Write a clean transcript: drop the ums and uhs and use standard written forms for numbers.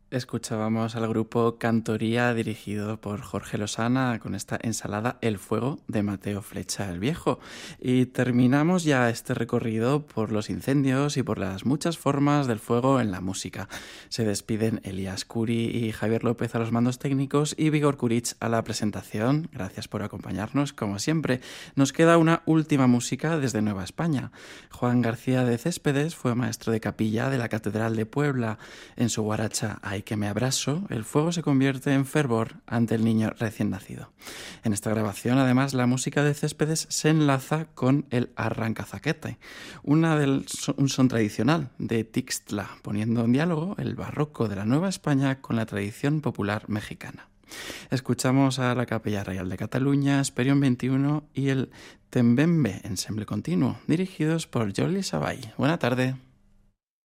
Escuchábamos al grupo Cantoría dirigido por Jorge Losana con esta ensalada El Fuego de Mateo Flecha el Viejo. Y terminamos ya este recorrido por los incendios y por las muchas formas del fuego en la música. Se despiden Elías Curi y Javier López a los mandos técnicos y Vigor Curich a la presentación. Gracias por acompañarnos, como siempre. Nos queda una última música desde Nueva España. Juan García de Céspedes fue maestro de capilla de la Catedral de Puebla. En su guaracha Ay que me abraso, el fuego se convierte en fervor ante el niño recién nacido. En esta grabación, además, la música de Céspedes se enlaza con el arrancazaquete, un son tradicional de Tixtla, poniendo en diálogo el barroco de la Nueva España con la tradición popular mexicana. Escuchamos a la Capella Real de Cataluña, Esperión 21 y el Tembembe, ensemble continuo, dirigidos por Jordi Savall. Buena tarde.